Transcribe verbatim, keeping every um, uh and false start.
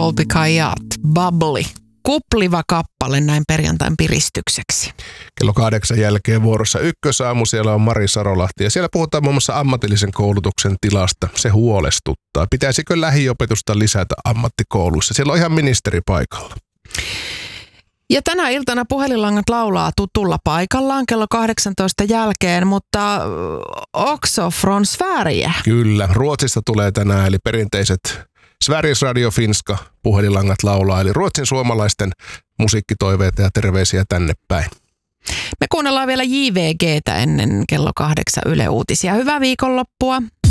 Colby Kayat, Bubbly. Kupliva kappale näin perjantain piristykseksi. Kello kahdeksan jälkeen vuorossa Ykkösaamu. Siellä on Mari Sarolahti ja siellä puhutaan muun muassa ammatillisen koulutuksen tilasta. Se huolestuttaa. Pitäisikö lähiopetusta lisätä ammattikouluissa? Siellä on ihan ministeri paikalla. Ja tänä iltana puhelinlangat laulaa tutulla paikallaan kello kahdeksantoista jälkeen, mutta också från Sverige. Kyllä, Ruotsista tulee tänään, eli perinteiset Sveriges Radio Finska puhelinlangat laulaa, eli Ruotsin suomalaisten musiikkitoiveita ja terveisiä tänne päin. Me kuunnellaan vielä J V G:tä ennen kello kahdeksan Yle Uutisia. Hyvää viikonloppua.